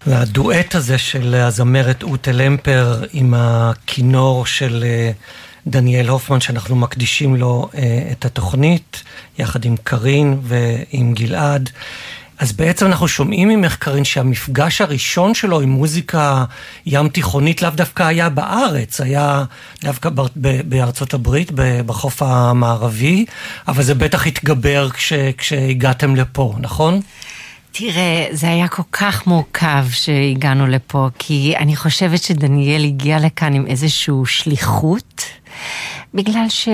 לדואט הזה של הזמרת אוטה למפר עם הכינור של דניאל הופמן, שאנחנו מקדישים לו את התוכנית, יחד עם קרין ועם גלעד. אז בעצם אנחנו שומעים ממך, קרין, שהמפגש הראשון שלו עם מוזיקה ים תיכונית לאו דווקא היה בארץ, היה דווקא בארצות הברית, בחוף המערבי, אבל זה בטח התגבר כשהגעתם לפה, נכון? תראה, זה היה כל כך מורכב שהגענו לפה, כי אני חושבת שדניאל הגיע לכאן עם איזשהו שליחות, בגלל